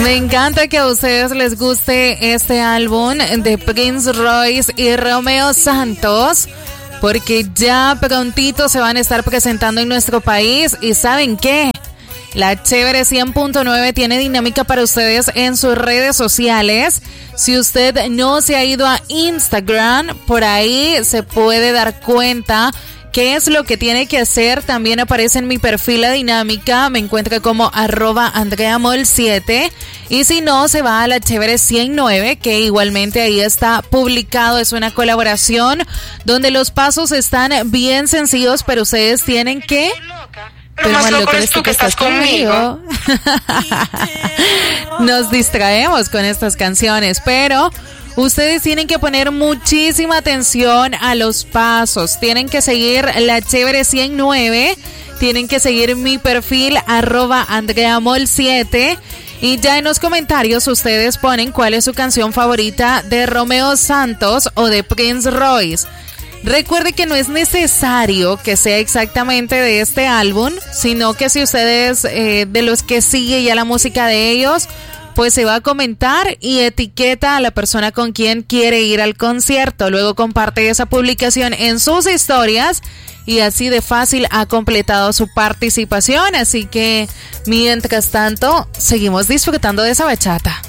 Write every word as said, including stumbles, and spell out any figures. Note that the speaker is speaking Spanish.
Me encanta que a ustedes les guste este álbum de Prince Royce y Romeo Santos, porque ya prontito se van a estar presentando en nuestro país. ¿Y saben qué? La Chévere cien punto nueve tiene dinámica para ustedes en sus redes sociales. Si usted no se ha ido a Instagram, por ahí se puede dar cuenta qué es lo que tiene que hacer. También aparece en mi perfil la dinámica. Me encuentra como arroba andreamol siete. Y si no, se va a la Chévere ciento nueve, que igualmente ahí está publicado. Es una colaboración donde los pasos están bien sencillos, pero ustedes tienen que... Pero más loco eres tú que estás conmigo. Nos distraemos con estas canciones, pero ustedes tienen que poner muchísima atención a los pasos. Tienen que seguir la Chévere ciento nueve, tienen que seguir mi perfil arroba andreamol siete. Y ya en los comentarios ustedes ponen cuál es su canción favorita de Romeo Santos o de Prince Royce. Recuerde que no es necesario que sea exactamente de este álbum, sino que si ustedes eh, de los que sigue ya la música de ellos, pues se va a comentar y etiqueta a la persona con quien quiere ir al concierto. Luego comparte esa publicación en sus historias y así de fácil ha completado su participación. Así que mientras tanto, seguimos disfrutando de esa bachata.